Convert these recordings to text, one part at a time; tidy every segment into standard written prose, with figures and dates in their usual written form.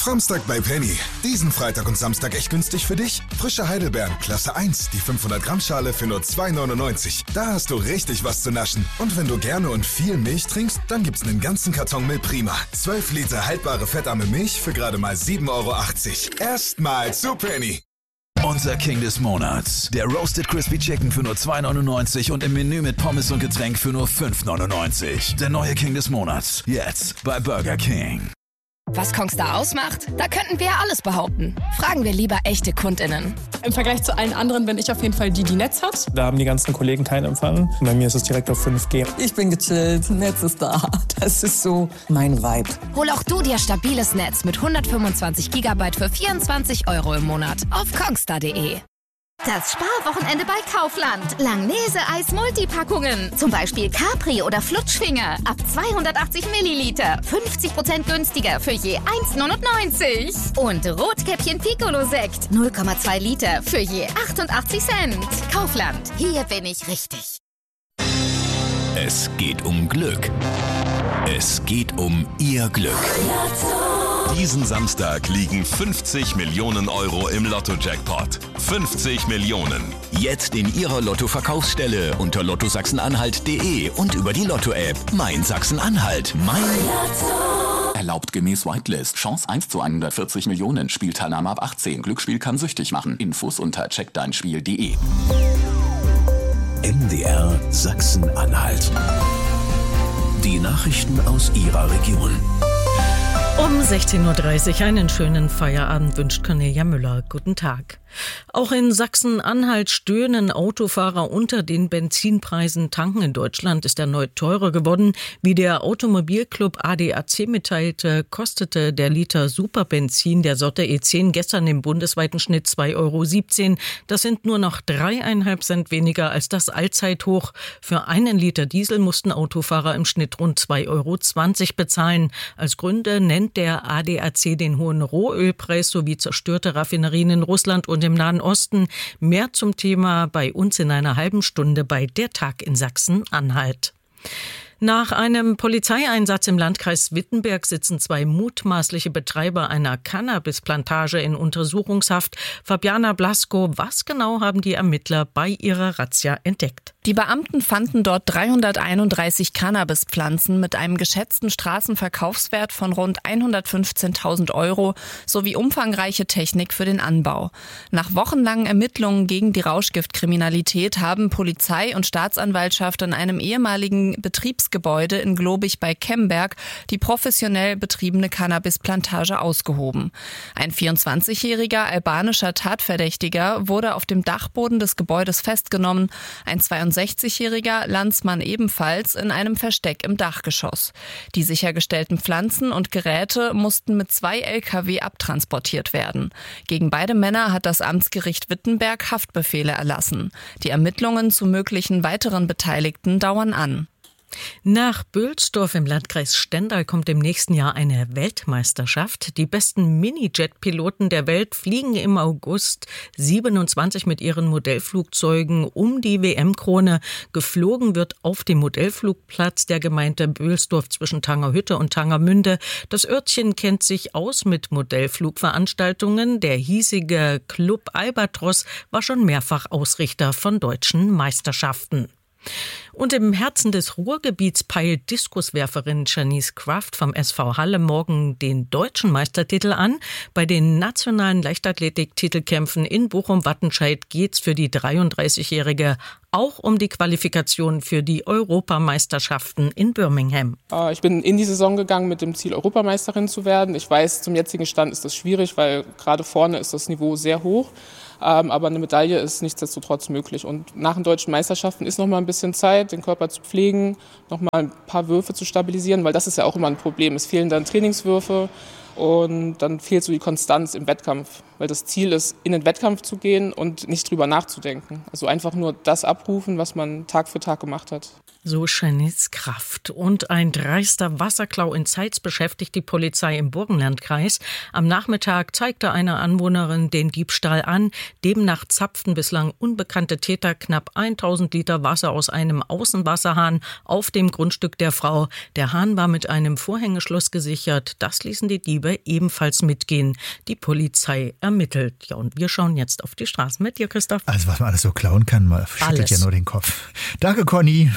Samstag bei Penny. Diesen Freitag und Samstag echt günstig für dich? Frische Heidelbeeren, Klasse 1, die 500 Gramm Schale für nur 2,99. Da hast du richtig was zu naschen. Und wenn du gerne und viel Milch trinkst, dann gibt's einen ganzen Karton Milch Prima. 12 Liter haltbare fettarme Milch für gerade mal 7,80 Euro. Erstmal zu Penny. Unser King des Monats. Der Roasted Crispy Chicken für nur 2,99 und im Menü mit Pommes und Getränk für nur 5,99. Der neue King des Monats. Jetzt bei Burger King. Was Kongstar ausmacht? Da könnten wir ja alles behaupten. Fragen wir lieber echte KundInnen. Im Vergleich zu allen anderen bin ich auf jeden Fall die Netz hat. Da haben die ganzen Kollegen keinen Empfang. Bei mir ist es direkt auf 5G. Ich bin gechillt, Netz ist da. Das ist so mein Vibe. Hol auch du dir stabiles Netz mit 125 GB für 24 Euro im Monat auf kongstar.de. Das Sparwochenende bei Kaufland. Langnese-Eis Multipackungen. Zum Beispiel Capri oder Flutschfinger. Ab 280 Milliliter. 50% günstiger für je 1,99. Und Rotkäppchen Piccolo-Sekt. 0,2 Liter für je 88 Cent. Kaufland. Hier bin ich richtig. Es geht um Glück. Es geht um Ihr Glück. Diesen Samstag liegen 50 Millionen Euro im Lotto-Jackpot. 50 Millionen. Jetzt in Ihrer Lotto-Verkaufsstelle unter lottosachsen-anhalt.de und über die Lotto-App. Mein Sachsen-Anhalt. Mein Lotto. Erlaubt gemäß Whitelist. Chance 1 zu 140 Millionen. Spielteilnahme ab 18. Glücksspiel kann süchtig machen. Infos unter checkdeinspiel.de. MDR Sachsen-Anhalt. Die Nachrichten aus Ihrer Region. Um 16.30 Uhr einen schönen Feierabend wünscht Cornelia Müller. Guten Tag. Auch in Sachsen-Anhalt stöhnen Autofahrer unter den Benzinpreisen. Tanken in Deutschland ist erneut teurer geworden. Wie der Automobilclub ADAC mitteilte, kostete der Liter Superbenzin der Sorte E10 gestern im bundesweiten Schnitt 2,17 Euro. Das sind nur noch 3,5 Cent weniger als das Allzeithoch. Für einen Liter Diesel mussten Autofahrer im Schnitt rund 2,20 Euro bezahlen. Als Gründe nennt der ADAC den hohen Rohölpreis sowie zerstörte Raffinerien in Russland und im Nahen Osten. Mehr zum Thema bei uns in einer halben Stunde bei Der Tag in Sachsen-Anhalt. Nach einem Polizeieinsatz im Landkreis Wittenberg sitzen 2 mutmaßliche Betreiber einer Cannabisplantage in Untersuchungshaft. Fabiana Blasko, was genau haben die Ermittler bei ihrer Razzia entdeckt? Die Beamten fanden dort 331 Cannabispflanzen mit einem geschätzten Straßenverkaufswert von rund 115.000 Euro sowie umfangreiche Technik für den Anbau. Nach wochenlangen Ermittlungen gegen die Rauschgiftkriminalität haben Polizei und Staatsanwaltschaft in einem ehemaligen Betriebsgebäude in Globig bei Kemberg die professionell betriebene Cannabisplantage ausgehoben. Ein 24-jähriger albanischer Tatverdächtiger wurde auf dem Dachboden des Gebäudes festgenommen, ein 62-jähriger Landsmann ebenfalls in einem Versteck im Dachgeschoss. Die sichergestellten Pflanzen und Geräte mussten mit 2 LKW abtransportiert werden. Gegen beide Männer hat das Amtsgericht Wittenberg Haftbefehle erlassen. Die Ermittlungen zu möglichen weiteren Beteiligten dauern an. Nach Bülsdorf im Landkreis Stendal kommt im nächsten Jahr eine Weltmeisterschaft. Die besten Mini-Jet-Piloten der Welt fliegen im August 27 mit ihren Modellflugzeugen um die WM-Krone. Geflogen wird auf dem Modellflugplatz der Gemeinde Bülsdorf zwischen Tangerhütte und Tangermünde. Das Örtchen kennt sich aus mit Modellflugveranstaltungen. Der hiesige Club Albatros war schon mehrfach Ausrichter von deutschen Meisterschaften. Und im Herzen des Ruhrgebiets peilt Diskuswerferin Janice Kraft vom SV Halle morgen den deutschen Meistertitel an. Bei den nationalen Leichtathletik-Titelkämpfen in Bochum-Wattenscheid geht's für die 33-Jährige auch um die Qualifikation für die Europameisterschaften in Birmingham. Ich bin in die Saison gegangen mit dem Ziel, Europameisterin zu werden. Ich weiß, zum jetzigen Stand ist das schwierig, weil gerade vorne ist das Niveau sehr hoch. Aber eine Medaille ist nichtsdestotrotz möglich. Und nach den deutschen Meisterschaften ist noch mal ein bisschen Zeit, den Körper zu pflegen, noch mal ein paar Würfe zu stabilisieren, weil das ist ja auch immer ein Problem. Es fehlen dann Trainingswürfe und dann fehlt so die Konstanz im Wettkampf. Weil das Ziel ist, in den Wettkampf zu gehen und nicht drüber nachzudenken. Also einfach nur das abrufen, was man Tag für Tag gemacht hat. So Jeanette's Kraft. Und ein dreister Wasserklau in Zeitz beschäftigt die Polizei im Burgenlandkreis. Am Nachmittag zeigte eine Anwohnerin den Diebstahl an. Demnach zapften bislang unbekannte Täter knapp 1000 Liter Wasser aus einem Außenwasserhahn auf dem Grundstück der Frau. Der Hahn war mit einem Vorhängeschloss gesichert. Das ließen die Diebe ebenfalls mitgehen. Die Polizei ermittelt. Ja, und wir schauen jetzt auf die Straßen mit dir, Christoph. Also was man alles so klauen kann, man schüttelt ja nur den Kopf. Danke, Conny.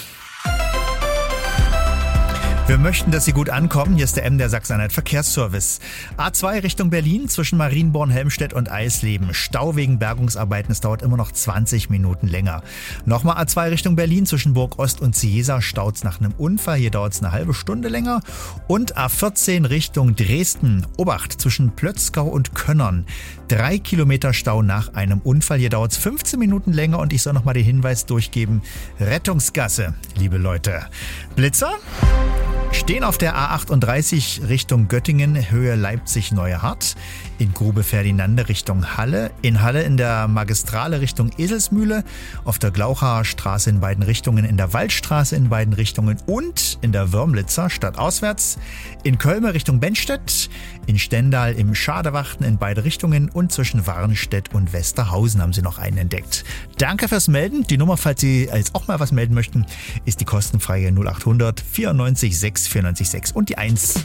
Wir möchten, dass Sie gut ankommen. Hier ist der MDR Sachsen-Anhalt Verkehrsservice. A2 Richtung Berlin zwischen Marienborn, Helmstedt und Eisleben. Stau wegen Bergungsarbeiten. Es dauert immer noch 20 Minuten länger. Nochmal A2 Richtung Berlin zwischen Burg Ost und Ciesa. Staut's nach einem Unfall. Hier dauert es eine halbe Stunde länger. Und A14 Richtung Dresden. Obacht zwischen Plötzgau und Könnern. 3 Kilometer Stau nach einem Unfall. Hier dauert es 15 Minuten länger. Und ich soll nochmal den Hinweis durchgeben. Rettungsgasse, liebe Leute. Blitzer? Stehen auf der A38 Richtung Göttingen, Höhe Leipzig-Neuhart, in Grube Ferdinande Richtung Halle, in Halle in der Magistrale Richtung Eselsmühle, auf der Glauchaer Straße in beiden Richtungen, in der Waldstraße in beiden Richtungen und in der Würmlitzer stadtauswärts, in Kölme Richtung Benstedt, in Stendal im Schadewachten in beide Richtungen und zwischen Warnstedt und Westerhausen haben sie noch einen entdeckt. Danke fürs Melden. Die Nummer, falls Sie jetzt auch mal was melden möchten, ist die kostenfreie 0800 94 6 94 6 und die 1.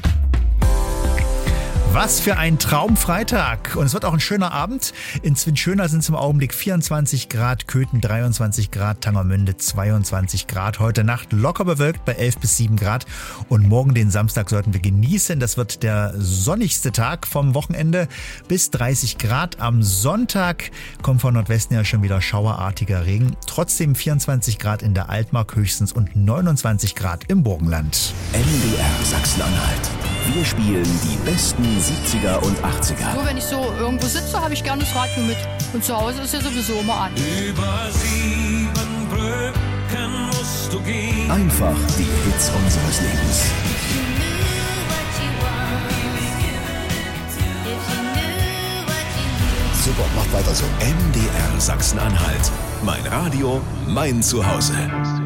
Was für ein Traumfreitag. Und es wird auch ein schöner Abend. In Zwinschöna sind es im Augenblick 24 Grad, Köthen 23 Grad, Tangermünde 22 Grad. Heute Nacht locker bewölkt bei 11 bis 7 Grad. Und morgen, den Samstag, sollten wir genießen. Das wird der sonnigste Tag vom Wochenende bis 30 Grad. Am Sonntag kommt von Nordwesten ja schon wieder schauerartiger Regen. Trotzdem 24 Grad in der Altmark höchstens und 29 Grad im Burgenland. MDR Sachsen-Anhalt. Wir spielen die besten 70er und 80er. Nur wenn ich so irgendwo sitze, habe ich gerne das Radio mit. Und zu Hause ist ja sowieso immer an. Über 7 Brücken musst du gehen. Einfach die Hits unseres Lebens. Super, macht weiter so. MDR Sachsen-Anhalt. Mein Radio, mein Zuhause.